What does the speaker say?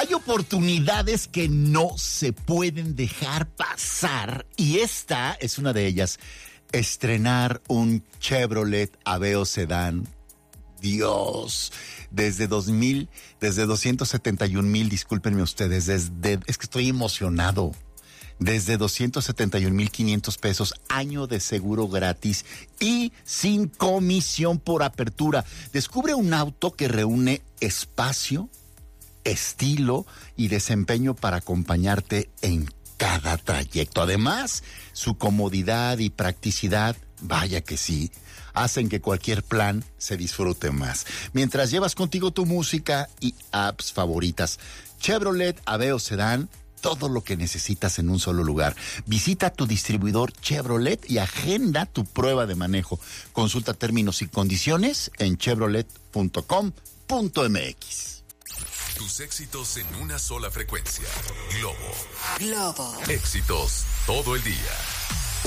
Hay oportunidades que no se pueden dejar pasar y esta es una de ellas. Estrenar un Chevrolet Aveo Sedán. Dios, desde 271,000, discúlpenme ustedes, es que estoy emocionado. Desde 271,500 pesos, año de seguro gratis y sin comisión por apertura. Descubre un auto que reúne espacio, estilo y desempeño para acompañarte en cada trayecto. Además, su comodidad y practicidad, vaya que sí, hacen que cualquier plan se disfrute más. Mientras llevas contigo tu música y apps favoritas, Chevrolet Aveo Sedán, todo lo que necesitas en un solo lugar. Visita tu distribuidor Chevrolet y agenda tu prueba de manejo. Consulta términos y condiciones en chevrolet.com.mx. Tus éxitos en una sola frecuencia. Globo. Globo. Éxitos todo el día.